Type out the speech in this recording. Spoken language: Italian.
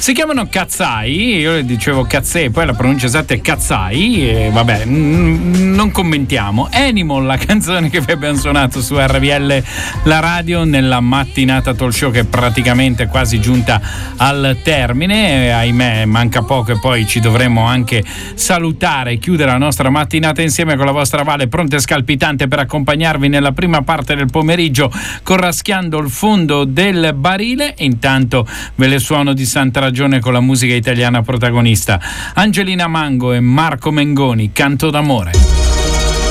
Si chiamano Cazzai, io le dicevo Cazzè, poi la pronuncia esatta è Cazzai, e vabbè, non commentiamo. Animal, la canzone che vi abbiamo suonato su RVL, la radio, nella mattinata talk show che è praticamente quasi giunta al termine. Ahimè, manca poco e poi ci dovremo anche salutare e chiudere la nostra mattinata insieme con la vostra Vale pronta e scalpitante per accompagnarvi nella prima parte del pomeriggio con Raschiando il fondo del barile. Intanto ve le suono di santa ragione con la musica italiana protagonista Angelina Mango e Marco Mengoni, Canto d'amore.